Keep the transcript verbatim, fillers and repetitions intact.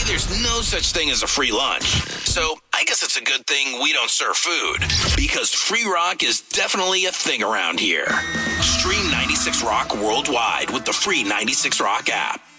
there's no such thing as a free lunch. So I guess it's a good thing we don't serve food, because free rock is definitely a thing around here. Stream ninety-six Rock worldwide with the free ninety-six Rock app.